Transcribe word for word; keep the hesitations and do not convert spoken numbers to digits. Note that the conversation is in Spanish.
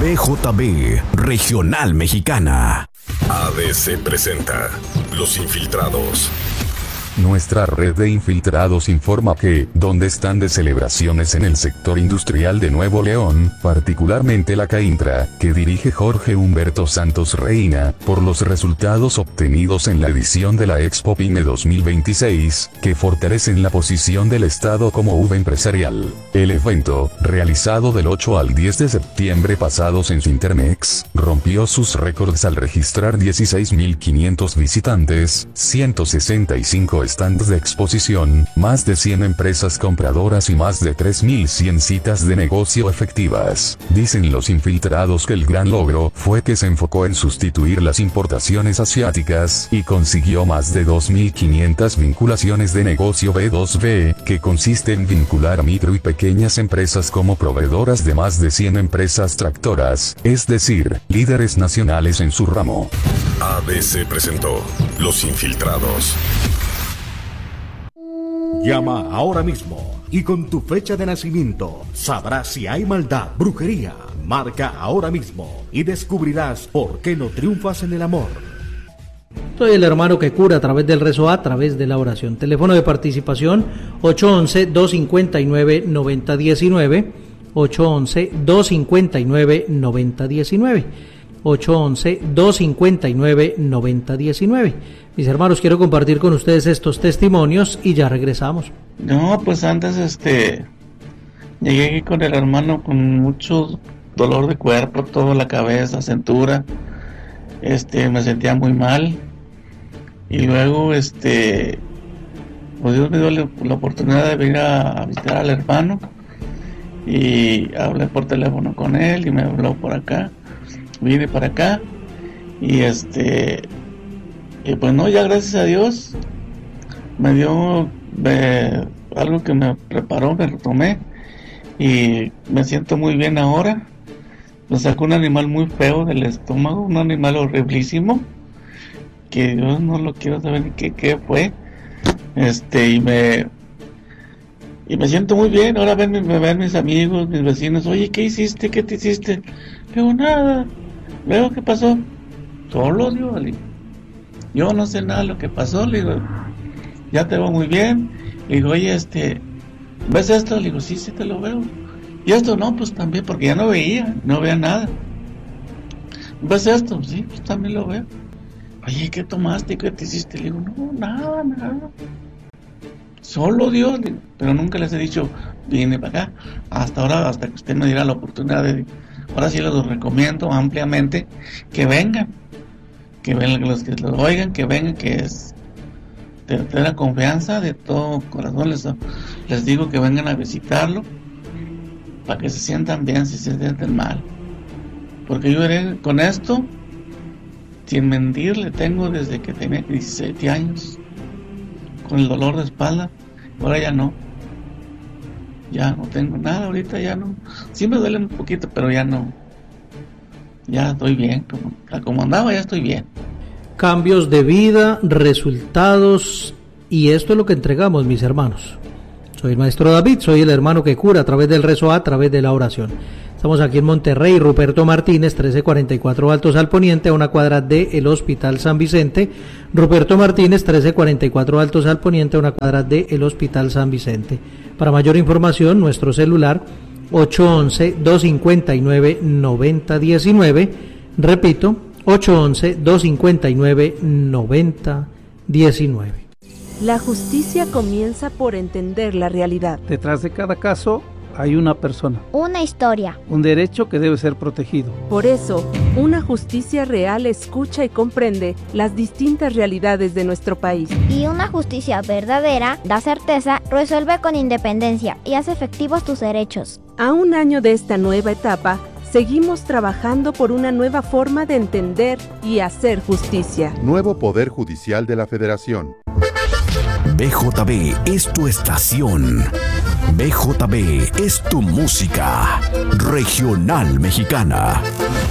B J B Regional Mexicana. A B C presenta Los Infiltrados. Nuestra red de infiltrados informa que, donde están de celebraciones en el sector industrial de Nuevo León, particularmente la CAINTRA, que dirige Jorge Humberto Santos Reina, por los resultados obtenidos en la edición de la Expo Pyme dos mil veintiséis, que fortalecen la posición del Estado como hub empresarial. El evento, realizado del ocho al diez de septiembre pasados en Cintermex, rompió sus récords al registrar dieciséis mil quinientos visitantes, ciento sesenta y cinco stands de exposición, más de cien empresas compradoras y más de tres mil cien citas de negocio efectivas. Dicen los infiltrados que el gran logro fue que se enfocó en sustituir las importaciones asiáticas y consiguió más de dos mil quinientas vinculaciones de negocio B dos B, que consiste en vincular a micro y pequeñas empresas como proveedoras de más de cien empresas tractoras, es decir, líderes nacionales en su ramo. A B C presentó Los Infiltrados. Llama ahora mismo y con tu fecha de nacimiento sabrás si hay maldad, brujería. Marca ahora mismo y descubrirás por qué no triunfas en el amor. Soy el hermano que cura a través del rezo, a través de la oración. Teléfono de participación ocho once, dos cinco nueve, nueve cero uno nueve, ocho once, dos cinco nueve, nueve cero uno nueve, ocho once, dos cinco nueve, nueve cero uno nueve. Mis hermanos, quiero compartir con ustedes estos testimonios y ya regresamos. No, pues antes este llegué aquí con el hermano con mucho dolor de cuerpo, toda la cabeza, cintura, este me sentía muy mal y luego este pues Dios me dio la, la oportunidad de venir a, a visitar al hermano y hablé por teléfono con él y me habló por acá, vine para acá y este y pues no, ya gracias a Dios me dio eh, algo que me preparó, me retomé y me siento muy bien ahora. Me sacó un animal muy feo del estómago, un animal horriblísimo que yo no lo quiero saber ni qué, qué fue. Este y me y me siento muy bien. Ahora ven, me ven mis amigos, mis vecinos, oye, ¿qué hiciste? ¿Qué te hiciste? Luego nada. Luego, ¿qué pasó? Solo, digo, yo no sé nada de lo que pasó, le digo, ya te veo muy bien. Le digo, oye, este, ¿ves esto? Le digo, sí, sí te lo veo. Y esto no, pues también, porque ya no veía, no veía nada. ¿Ves esto? Sí, pues también lo veo. Oye, ¿qué tomaste? ¿Qué te hiciste? Le digo, no, nada, nada. Solo Dios, digo, pero nunca les he dicho, vine para acá. Hasta ahora, hasta que usted me diera la oportunidad de, ahora sí les recomiendo ampliamente que vengan. Que vengan los que los oigan, que vengan, que es de, de la confianza de todo corazón les, les digo que vengan a visitarlo para que se sientan bien si se sienten mal, porque yo iré con esto sin mentir, le tengo desde que tenía diecisiete años con el dolor de espalda. Ahora ya no, ya no tengo nada, ahorita ya no, sí me duele un poquito pero ya no. Ya estoy bien, como, como andaba ya estoy bien. Cambios de vida, resultados, y esto es lo que entregamos, mis hermanos. Soy el maestro David, soy el hermano que cura a través del rezo, a través de la oración. Estamos aquí en Monterrey, Ruperto Martínez, trece cuarenta y cuatro Altos al Poniente, a una cuadra del Hospital San Vicente. Ruperto Martínez, trece cuarenta y cuatro Altos al Poniente, a una cuadra del Hospital San Vicente. Para mayor información, nuestro celular ocho once, dos cinco nueve, nueve cero uno nueve, repito, ocho once, dos cinco nueve, nueve cero uno nueve. La justicia comienza por entender la realidad. Detrás de cada caso hay una persona, una historia, un derecho que debe ser protegido. Por eso, una justicia real escucha y comprende las distintas realidades de nuestro país. Y una justicia verdadera da certeza, resuelve con independencia y hace efectivos tus derechos. A un año de esta nueva etapa, seguimos trabajando por una nueva forma de entender y hacer justicia. Nuevo Poder Judicial de la Federación. B J B es tu estación. B J B es tu música regional mexicana.